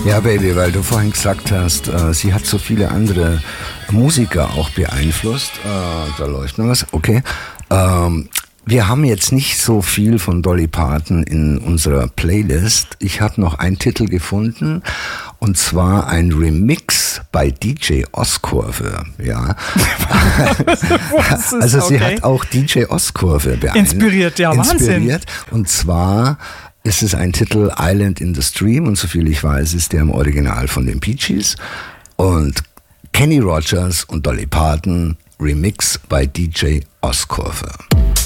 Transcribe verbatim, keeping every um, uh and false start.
Ja, Baby, weil du vorhin gesagt hast, äh, sie hat so viele andere Musiker auch beeinflusst. Äh, da läuft noch was, okay. Ähm, wir haben jetzt nicht so viel von Dolly Parton in unserer Playlist. Ich habe noch einen Titel gefunden, und zwar ein Remix bei D J Oskurve. Ja. Also sie okay. hat auch D J Oskurve beeinflusst. Inspiriert, ja, inspiriert. Wahnsinn. Und zwar ist es ein Titel Island in the Stream, und soviel ich weiß, ist der im Original von den Bee Gees. Und Kenny Rogers und Dolly Parton, Remix bei D J Oskurve.